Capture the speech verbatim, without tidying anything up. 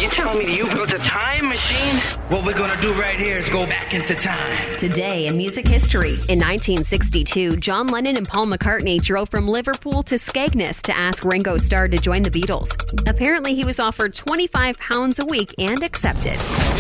telling me that you built a time machine? What we're gonna do right here is go back into time. Today in music history, in nineteen sixty-two, John Lennon and Paul McCartney drove from Liverpool to Skegness to ask Ringo Starr to join the Beatles. Apparently, he was offered twenty-five pounds a week and accepted.